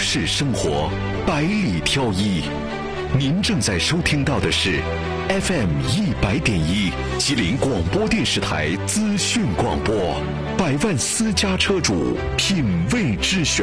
市生活，百里挑一。您正在收听到的是 FM100.1 吉林广播电视台资讯广播，百万私家车主品味之选。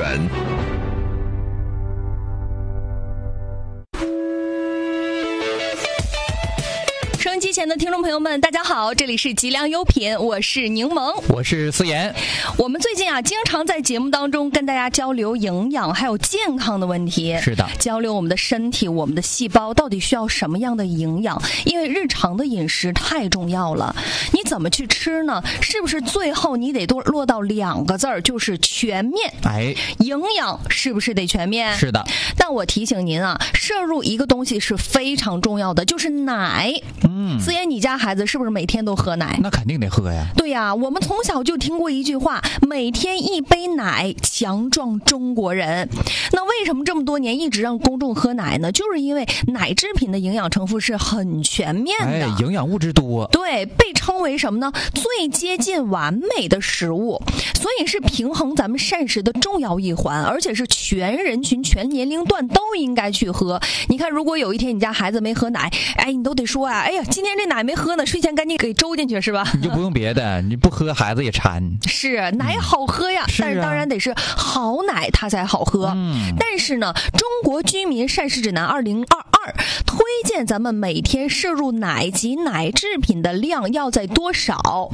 收音机前的听众朋友们，大家好，这里是吉良优品，我是柠檬， 我是思妍。 我们最近经常在节目当中跟大家交流营养还有健康的问题。 是的， 交流我们的身体，我们的细胞到底需要什么样的营养？因为日常的饮食太重要了，你怎么去吃呢？是不是最后你得落到2个字儿，就是全面？营养是不是得全面？ 是的。 但我提醒您摄入一个东西是非常重要的，就是奶。思妍，你家孩子是不是每天都喝奶？ 那肯定得喝呀。 对呀，我们从小就听过一句话，每天1杯奶，强壮中国人。那为什么这么多年一直让公众喝奶呢？就是因为奶制品的营养成分是很全面的， 营养物质多。 对，被称为什么呢？最接近完美的食物，所以是平衡咱们膳食的重要一环，而且是全人群、全年龄段都应该去喝。你看，如果有一天你家孩子没喝奶，你都得说哎呀，今天这奶没喝呢，睡前赶紧给周进去，是吧？ 你就不用别的，你不喝孩子也馋。 是，奶好喝呀，但是当然得是好奶它才好喝。但是呢，中国居民膳食指南2022推荐咱们每天摄入奶及奶制品的量要在多少？